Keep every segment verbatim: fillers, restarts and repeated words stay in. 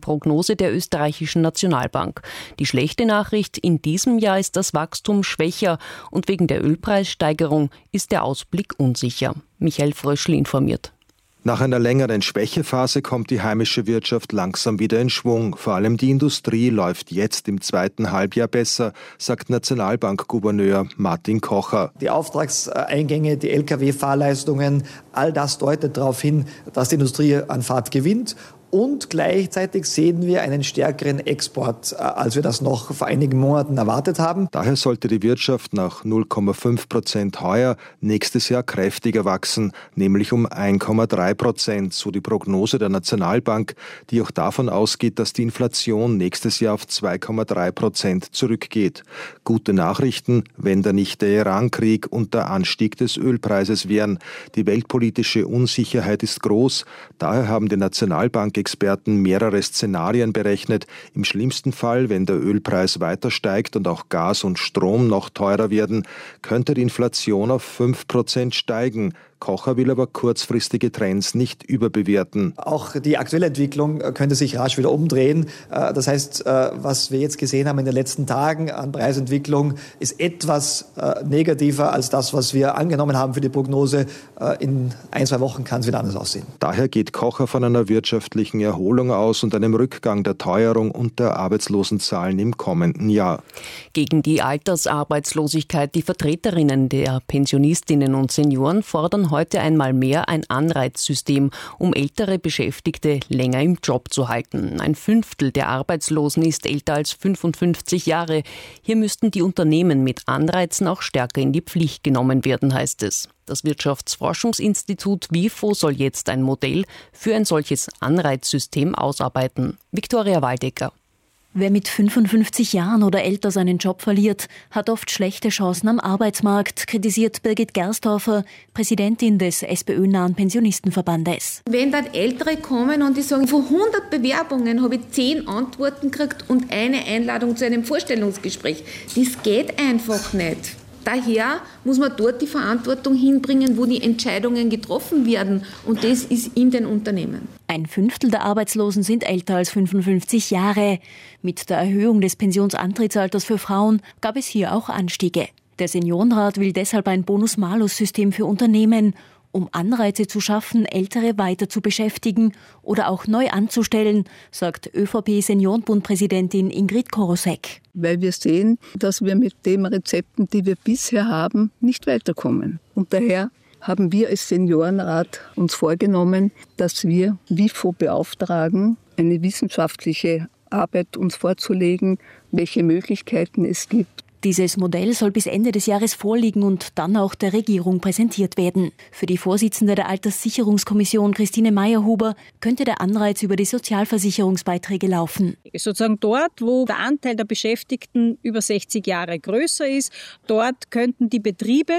Prognose der österreichischen Nationalbank. Die schlechte Nachricht, in diesem Jahr ist das Wachstum schwächer und wegen der Ölpreissteigerung ist der Ausblick unsicher. Michael Fröschl informiert. Nach einer längeren Schwächephase kommt die heimische Wirtschaft langsam wieder in Schwung. Vor allem die Industrie läuft jetzt im zweiten Halbjahr besser, sagt Nationalbankgouverneur Martin Kocher. Die Auftragseingänge, die L K W-Fahrleistungen, all das deutet darauf hin, dass die Industrie an Fahrt gewinnt. Und gleichzeitig sehen wir einen stärkeren Export, als wir das noch vor einigen Monaten erwartet haben. Daher sollte die Wirtschaft nach null Komma fünf Prozent heuer nächstes Jahr kräftiger wachsen, nämlich um eins Komma drei Prozent, so die Prognose der Nationalbank, die auch davon ausgeht, dass die Inflation nächstes Jahr auf zwei Komma drei Prozent zurückgeht. Gute Nachrichten, wenn da nicht der Irankrieg und der Anstieg des Ölpreises wären. Die weltpolitische Unsicherheit ist groß, daher haben die Nationalbank Experten mehrere Szenarien berechnet. Im schlimmsten Fall, wenn der Ölpreis weiter steigt und auch Gas und Strom noch teurer werden, könnte die Inflation auf fünf Prozent steigen. Kocher will aber kurzfristige Trends nicht überbewerten. Auch die aktuelle Entwicklung könnte sich rasch wieder umdrehen. Das heißt, was wir jetzt gesehen haben in den letzten Tagen an Preisentwicklung, ist etwas negativer als das, was wir angenommen haben für die Prognose. In ein, zwei Wochen kann es wieder anders aussehen. Daher geht Kocher von einer wirtschaftlichen Erholung aus und einem Rückgang der Teuerung und der Arbeitslosenzahlen im kommenden Jahr. Gegen die Altersarbeitslosigkeit, die Vertreterinnen der Pensionistinnen und Senioren fordern heute einmal mehr ein Anreizsystem, um ältere Beschäftigte länger im Job zu halten. Ein Fünftel der Arbeitslosen ist älter als fünfundfünfzig Jahre. Hier müssten die Unternehmen mit Anreizen auch stärker in die Pflicht genommen werden, heißt es. Das Wirtschaftsforschungsinstitut W I F O soll jetzt ein Modell für ein solches Anreizsystem ausarbeiten. Viktoria Waldecker. Wer mit fünfundfünfzig Jahren oder älter seinen Job verliert, hat oft schlechte Chancen am Arbeitsmarkt, kritisiert Birgit Gerstorfer, Präsidentin des SPÖ-nahen Pensionistenverbandes. Wenn dann Ältere kommen und die sagen, von hundert Bewerbungen habe ich zehn Antworten gekriegt und eine Einladung zu einem Vorstellungsgespräch. Das geht einfach nicht. Daher muss man dort die Verantwortung hinbringen, wo die Entscheidungen getroffen werden. Und das ist in den Unternehmen. Ein Fünftel der Arbeitslosen sind älter als fünfundfünfzig Jahre. Mit der Erhöhung des Pensionsantrittsalters für Frauen gab es hier auch Anstiege. Der Seniorenrat will deshalb ein Bonus-Malus-System für Unternehmen, um Anreize zu schaffen, Ältere weiter zu beschäftigen oder auch neu anzustellen, sagt ÖVP-Seniorenbund-Präsidentin Ingrid Korosek. Weil wir sehen, dass wir mit den Rezepten, die wir bisher haben, nicht weiterkommen. Und daher haben wir als Seniorenrat uns vorgenommen, dass wir W I F O beauftragen, eine wissenschaftliche Arbeit uns vorzulegen, welche Möglichkeiten es gibt. Dieses Modell soll bis Ende des Jahres vorliegen und dann auch der Regierung präsentiert werden. Für die Vorsitzende der Alterssicherungskommission, Christine Meyerhuber, könnte der Anreiz über die Sozialversicherungsbeiträge laufen. Sozusagen dort, wo der Anteil der Beschäftigten über sechzig Jahre größer ist, dort könnten die Betriebe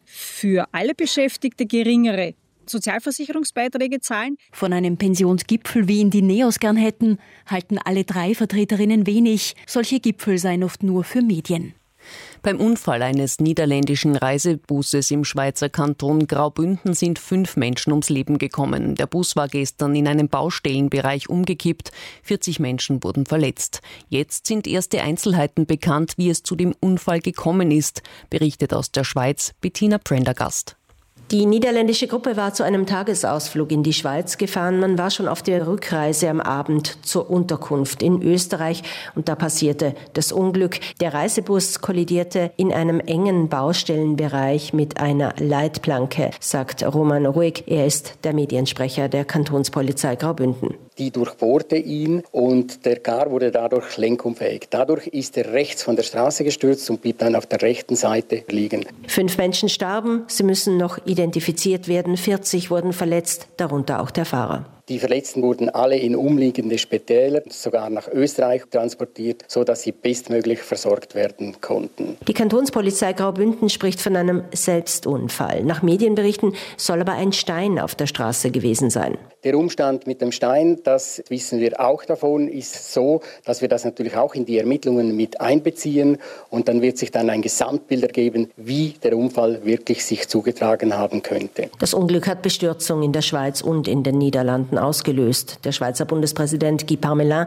für alle Beschäftigte geringere Sozialversicherungsbeiträge zahlen. Von einem Pensionsgipfel, wie ihn die Neos gern hätten, halten alle drei Vertreterinnen wenig. Solche Gipfel seien oft nur für Medien. Beim Unfall eines niederländischen Reisebusses im Schweizer Kanton Graubünden sind fünf Menschen ums Leben gekommen. Der Bus war gestern in einem Baustellenbereich umgekippt. vierzig Menschen wurden verletzt. Jetzt sind erste Einzelheiten bekannt, wie es zu dem Unfall gekommen ist, berichtet aus der Schweiz Bettina Prendergast. Die niederländische Gruppe war zu einem Tagesausflug in die Schweiz gefahren. Man war schon auf der Rückreise am Abend zur Unterkunft in Österreich und da passierte das Unglück. Der Reisebus kollidierte in einem engen Baustellenbereich mit einer Leitplanke, sagt Roman Ruhig. Er ist der Mediensprecher der Kantonspolizei Graubünden. Die durchbohrte ihn und der Car wurde dadurch lenkunfähig. Dadurch ist er rechts von der Straße gestürzt und blieb dann auf der rechten Seite liegen. Fünf Menschen starben, sie müssen noch identifiziert werden, vierzig wurden verletzt, darunter auch der Fahrer. Die Verletzten wurden alle in umliegende Spitäler, sogar nach Österreich transportiert, sodass sie bestmöglich versorgt werden konnten. Die Kantonspolizei Graubünden spricht von einem Selbstunfall. Nach Medienberichten soll aber ein Stein auf der Straße gewesen sein. Der Umstand mit dem Stein, das wissen wir auch davon, ist so, dass wir das natürlich auch in die Ermittlungen mit einbeziehen und dann wird sich dann ein Gesamtbild ergeben, wie der Unfall wirklich sich zugetragen haben könnte. Das Unglück hat Bestürzung in der Schweiz und in den Niederlanden ausgelöst. Der Schweizer Bundespräsident Guy Parmelin